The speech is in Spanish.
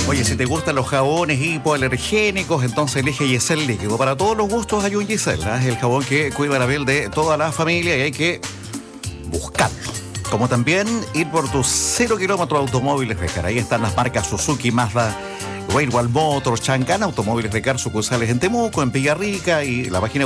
Oye, si te gustan los jabones hipoalergénicos, entonces elige Yesel líquido. Para todos los gustos hay un Yesel, ¿eh? Es el jabón que cuida la piel de toda la familia y hay que buscarlo. Como también ir por tus 0 kilómetros automóviles de cara. Ahí están las marcas Suzuki, Mazda, Great Wall Motors, Changan, automóviles de car, sucursales en Temuco, en Villarrica y la página